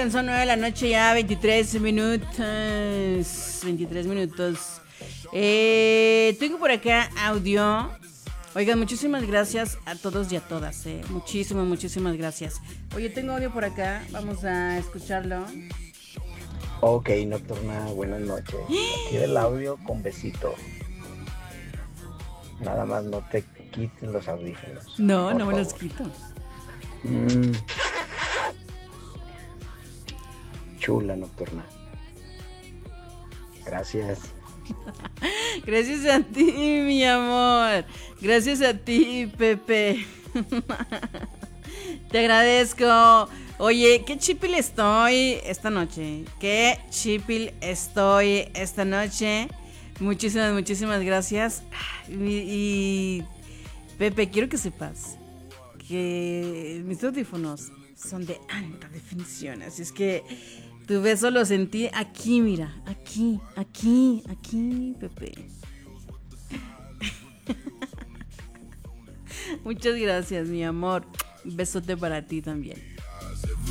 Oigan, son 9 de la noche ya, 23 minutos. 23 minutos. Tengo por acá audio. Oigan, muchísimas gracias a todos y a todas, muchísimas gracias. Oye, tengo audio por acá, vamos a escucharlo. Ok, Nocturna, buenas noches. Aquí el audio con besito. Nada más no te quites los audífonos. No, no me los quito. Chula, Nocturna. Gracias. Gracias a ti, mi amor. Gracias a ti, Pepe. Te agradezco. Oye, qué chipil estoy esta noche. Muchísimas gracias. Y Pepe, quiero que sepas que mis audífonos son de alta definición. Así es que tu beso lo sentí aquí, mira. Aquí, Pepe. Muchas gracias, mi amor. Un besote para ti también.